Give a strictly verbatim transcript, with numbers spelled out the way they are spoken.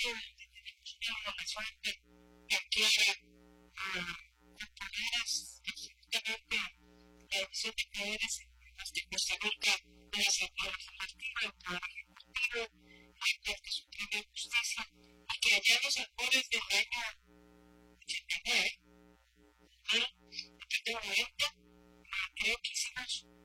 que tenemos una relación que quiere poner absolutamente la decisión de que eres hasta cuestionar que eres el poder legislativo, el poder ejecutivo, la Corte Suprema de Justicia, y que allá los acuerdos del año ochenta y nueve, ¿no? En aquel momento, creo que hicimos